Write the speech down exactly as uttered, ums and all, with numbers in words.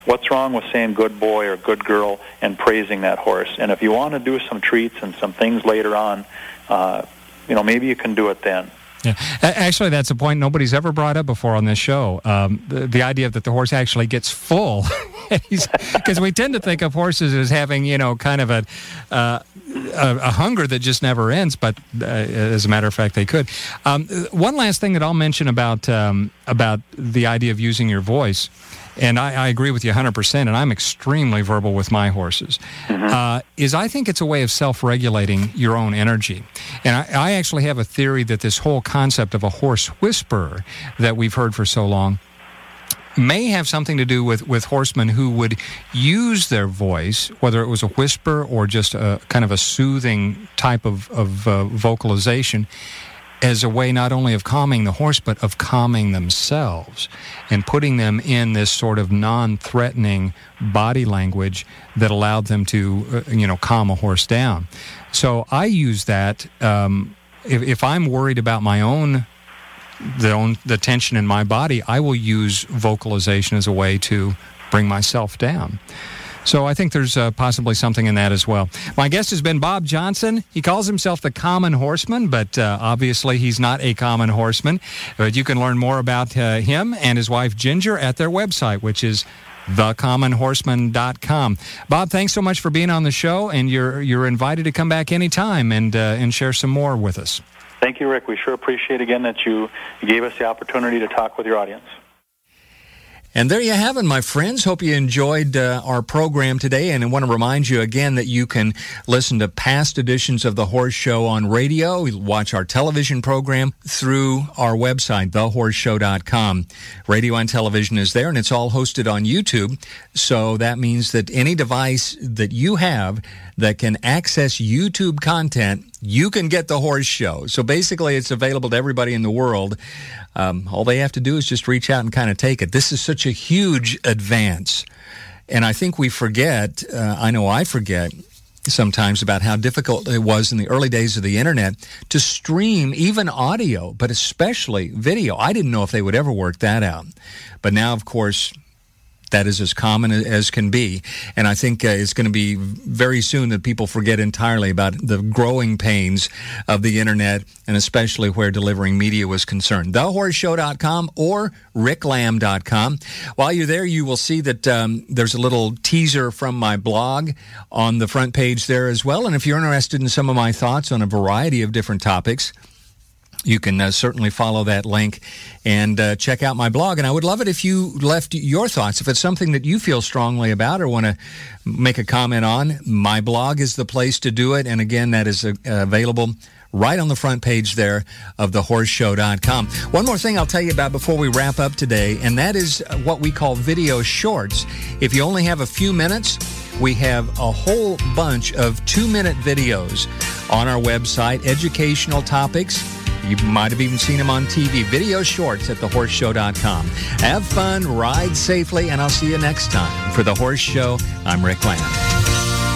What's wrong with saying good boy or good girl and praising that horse? And if you want to do some treats and some things later on, uh, you know, maybe you can do it then. Yeah. Actually, that's a point nobody's ever brought up before on this show. Um, the, the idea that the horse actually gets full. Because we tend to think of horses as having, you know, kind of a, uh, a, a hunger that just never ends, but uh, as a matter of fact, they could. Um, one last thing that I'll mention about, um, about the idea of using your voice, and I, I agree with you one hundred percent, and I'm extremely verbal with my horses, mm-hmm. uh, is I think it's a way of self-regulating your own energy. And I, I actually have a theory that this whole concept of a horse whisperer that we've heard for so long may have something to do with, with horsemen who would use their voice, whether it was a whisper or just a kind of a soothing type of, of uh, vocalization, as a way not only of calming the horse, but of calming themselves and putting them in this sort of non-threatening body language that allowed them to, uh, you know, calm a horse down. So I use that um, if, if I'm worried about my own the own the tension in my body, I will use vocalization as a way to bring myself down. So I think there's uh, possibly something in that as well. My guest has been Bob Johnson. He calls himself the Common Horseman, but uh, obviously he's not a common horseman. But you can learn more about uh, him and his wife Ginger at their website, which is the common horseman dot com. Bob, thanks so much for being on the show, and you're you're invited to come back anytime and uh, and share some more with us. Thank you, Rick. We sure appreciate again that you gave us the opportunity to talk with your audience. And there you have it, my friends. Hope you enjoyed uh, our program today. And I want to remind you again that you can listen to past editions of The Horse Show on radio, watch our television program through our website, the horse show dot com. Radio and television is there, and it's all hosted on YouTube. So that means that any device that you have that can access YouTube content, you can get The Horse Show. So basically, it's available to everybody in the world. Um, all they have to do is just reach out and kind of take it. This is such a huge advance. And I think we forget, uh, I know I forget sometimes about how difficult it was in the early days of the internet to stream even audio, but especially video. I didn't know if they would ever work that out. But now, of course, that is as common as can be. And I think uh, it's going to be very soon that people forget entirely about the growing pains of the internet, and especially where delivering media was concerned. the horse show dot com or rick lamb dot com. While you're there, you will see that um, there's a little teaser from my blog on the front page there as well. And if you're interested in some of my thoughts on a variety of different topics, you can uh, certainly follow that link and uh, check out my blog. And I would love it if you left your thoughts. If it's something that you feel strongly about or want to make a comment on, my blog is the place to do it. And again, that is uh, available right on the front page there of the horse show dot com. One more thing I'll tell you about before we wrap up today, and that is what we call video shorts. If you only have a few minutes, we have a whole bunch of two-minute videos on our website, educational topics. You might have even seen them on T V. Video shorts at the horse show dot com. Have fun, ride safely, and I'll see you next time. For The Horse Show, I'm Rick Lamb.